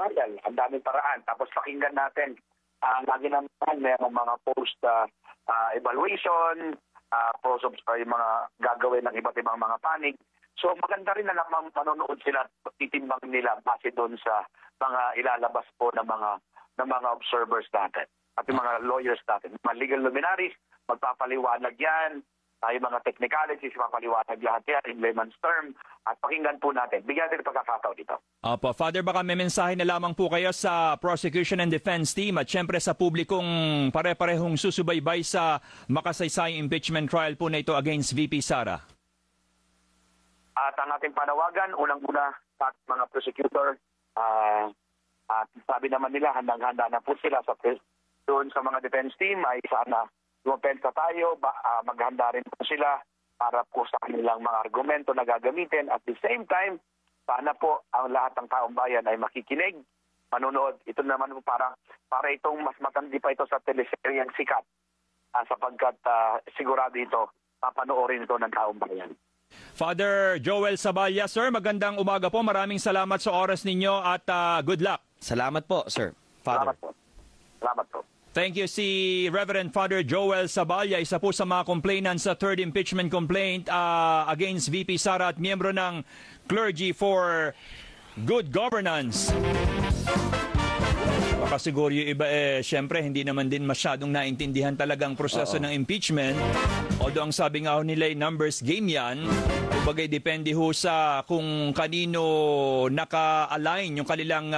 viral. Ang daming paraan. Tapos pakinggan natin, lagi naman mayroong mga post-evaluation, yung mga gagawin ng iba't ibang mga panig. So maganda rin na namang manonood sila at titimbang nila base doon sa mga ilalabas po ng mga observers natin at yung mga lawyers natin. Mga legal luminaries, magpapaliwanag yan. Yung mga technicalities, papaliwanag lahat yan in layman's term. At pakinggan po natin. Bigyan natin pagkakataon dito. Opo, Father, baka may mensahe na lamang po kayo sa prosecution and defense team at syempre sa publikong pare-parehong susubaybay sa makasaysayang impeachment trial po na ito against VP Sara. At ang ating panawagan, unang-una sa mga prosecutor, at sabi naman nila, handang-handa na po sila doon sa mga defense team ay sana lumapensa tayo, maghanda rin po sila para po sa kanilang mga argumento na gagamitin. At the same time, sana po ang lahat ng taong bayan ay makikinig, manonood. Ito naman po para itong mas matandi pa ito sa teleseryeng Sikat sapagkat sigurado ito, papanoorin ito ng taong bayan. Father Joel Saballa, sir, magandang umaga po. Maraming salamat sa oras ninyo at good luck. Salamat po, sir. Father. Salamat po. Salamat po. Thank you si Reverend Father Joel Saballa, isa po sa mga complainants sa third impeachment complaint against VP Sara at miyembro ng Clergy for Good Governance. Baka siguro yung iba syempre hindi naman din masyadong naintindihan talagang proseso ng impeachment. Although ang sabi nga ho nila ay numbers game yan. Kumbaga depende ho sa kung kanino naka-align yung kanilang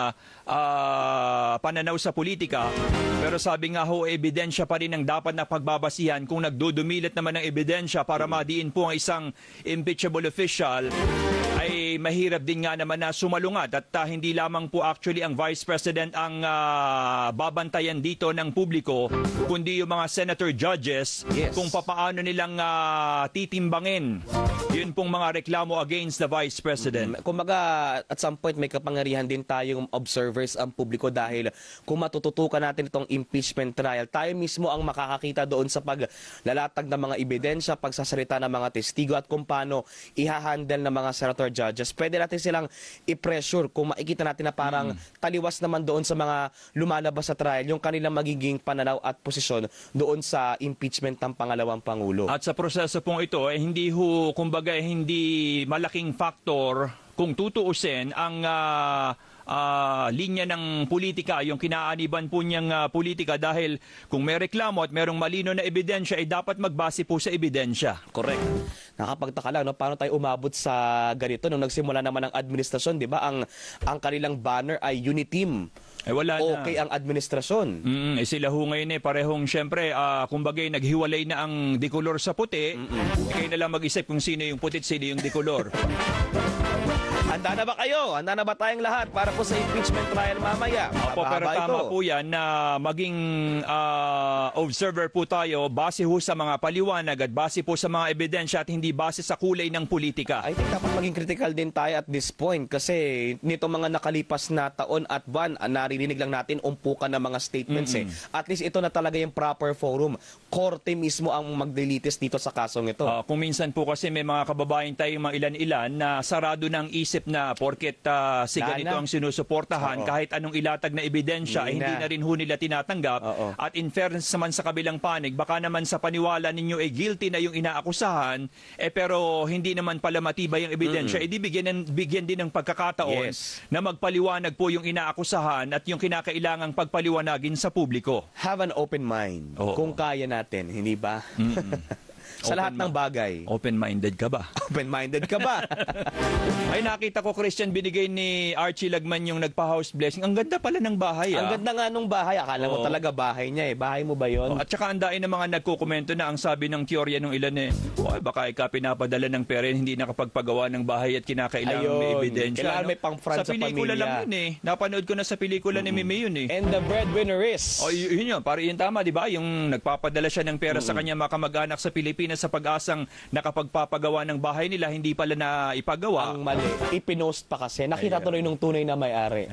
pananaw sa politika. Pero sabi nga ho, ebidensya pa rin ang dapat na pagbabasihan. Kung nagdudumilit naman ng ebidensya para madiin po ang isang impeachable official, ay mahirap din nga naman na sumalungat. At hindi lamang po actually ang Vice President ang babantayan dito ng publiko, kundi yung mga senator judges, kung papaano nilang titimbangin yun pong mga reklamo against the Vice President. Kumbaga, at some point may kapangyarihan din tayong observers ang publiko dahil kung matututukan natin itong impeachment trial, tayo mismo ang makakakita doon sa paglalatag ng mga ebidensya, pagsasalita ng mga testigo at kung paano ihahandle ng mga senator judges. Pwede natin silang i-pressure kung makikita natin na parang taliwas naman doon sa mga lumalabas sa trial yung kanilang magiging pananaw at posisyon doon sa impeachment ng pangalawang Pangulo. At sa proseso pong ito, hindi ho, kumbaga, hindi malaking factor kung tutuusin ang linya ng politika, yung kinaaniban po niyang politika dahil kung may reklamo at merong malino na ebidensya ay dapat magbase po sa ebidensya. Correct. Nakapagtaka lang, no? Paano tayo umabot sa ganito nung nagsimula naman ang administrasyon, di ba? Ang kanilang banner ay Uniteam. Wala okay na. Ang administrasyon. Sila ho ngayon parehong syempre, kumbaga naghiwalay na ang dikolor sa puti. Kayo na lang mag-isip kung sino yung puti at sino yung dikolor. Handa na ba kayo? Handa na ba tayong lahat para po sa impeachment trial mamaya? Opo, pero tama po yan na maging observer po tayo base ho sa mga paliwanag at base po sa mga ebidensya at hindi base sa kulay ng politika. I think dapat maging critical din tayo at this point kasi nito mga nakalipas na taon at buwan, narinig lang natin umpukan ng mga statements At least ito na talaga yung proper forum. Korte mismo ang magdelitis dito sa kasong ito. Kung minsan po kasi may mga kababayan tayong mga ilan-ilan na sarado ng isip na porket si ganito ang sinusuportahan, kahit anong ilatag na ebidensya ay hindi na rin ho nila tinatanggap. At in fairness naman sa kabilang panig, baka naman sa paniwala ninyo ay guilty na yung inaakusahan, pero hindi naman pala matibay ang ebidensya, di bigyan din ng pagkakataon na magpaliwanag po yung inaakusahan at yung kinakailangang pagpaliwanagin sa publiko. Have an open mind. Kung kaya natin, hindi ba? Sa lahat ng bagay. Open-minded ka ba? Open-minded ka ba? Ay, nakita ko, Christian, binigay ni Archie Lagman yung nagpa-house blessing. Ang ganda pala ng bahay, Ang ganda nga nung bahay. Akala mo talaga bahay niya, Bahay mo ba yun? At saka andain ng mga nagkukomento na ang sabi ng teorya ng ilan baka ika pinapadala ng pera, hindi nakapagpagawa ng bahay at kinakailangan may ebidensya. Kailangan may pang-front sa pelikula pamilya. lang yun Napanood ko na sa pelikula ni Mimi yun And the breadwinner is? Yun yun. Para yun tama, di ba? Yung nagpapadala siya ng pera sa kanya makamag-anak sa Pilipinas sa pag-asang nakapagpapagawa ng bahay nila, hindi pala na ipagawa. Ang mali. Ipinost pa kasi. Nakita tuloy nung tunay na may-ari.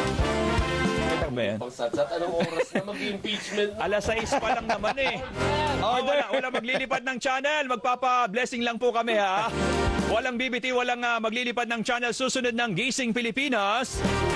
Pagsatsat, anong oras na mag-impeachment? Alas 6 pa lang naman Wala maglilipad ng channel. Magpapa-blessing lang po kami Walang BBT, walang maglilipad ng channel. Susunod ng Gising Pilipinas.